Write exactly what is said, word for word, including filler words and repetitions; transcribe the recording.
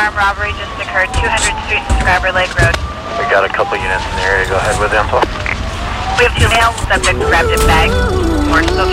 armed robbery just occurred, two hundredth Street and Scriber Lake Road. We got a couple units in the area. Go ahead with info. We have two male subjects wrapped in bags. We're still